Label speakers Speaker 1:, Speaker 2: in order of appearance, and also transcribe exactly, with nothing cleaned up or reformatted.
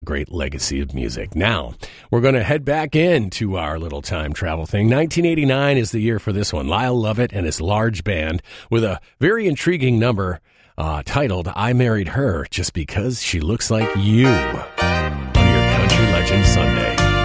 Speaker 1: Great legacy of music. Now, we're going to head back into our little time travel thing. nineteen eighty-nine is the year for this one. Lyle Lovett and his large band with a very intriguing number uh, titled I Married Her Just Because She Looks Like You. On your Country Legend Sunday.